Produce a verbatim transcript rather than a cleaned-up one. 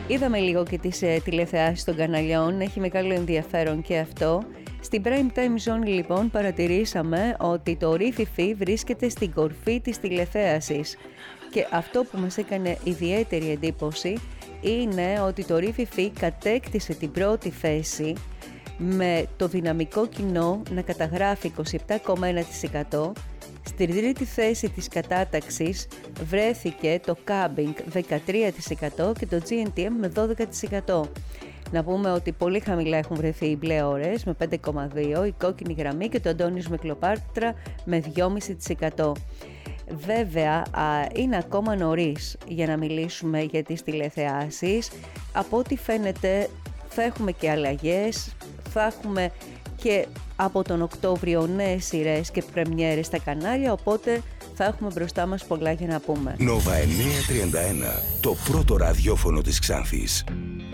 Είδαμε λίγο και τις ε, τηλεθεάσεις των καναλιών, έχει μεγάλο ενδιαφέρον και αυτό. Στην Prime Time Zone λοιπόν παρατηρήσαμε ότι το Ριφιφι βρίσκεται στην κορφή της τηλεθέασης και αυτό που μας έκανε ιδιαίτερη εντύπωση είναι ότι το Ριφιφι κατέκτησε την πρώτη θέση με το δυναμικό κοινό να καταγράφει είκοσι επτά κόμμα ένα τοις εκατό. Στη τρίτη θέση της κατάταξης βρέθηκε το Κάμπινγκ δεκατρία τοις εκατό και το τζι εν τι εμ με δώδεκα τοις εκατό. Να πούμε ότι πολύ χαμηλά έχουν βρεθεί οι μπλε ώρες με πέντε κόμμα δύο τοις εκατό, η κόκκινη γραμμή και το Αντώνης με Κλεοπάτρα με δυόμισι τοις εκατό. Βέβαια, είναι ακόμα νωρίς για να μιλήσουμε για τις τηλεθεάσεις. Από ό,τι φαίνεται θα έχουμε και αλλαγές, θα έχουμε και από τον Οκτώβριο νέες σειρές και πρεμιέρες στα κανάλια, οπότε θα έχουμε μπροστά μας πολλά για να πούμε. Νόβα εννιακόσια τριάντα ένα, το πρώτο ραδιόφωνο της Ξάνθης.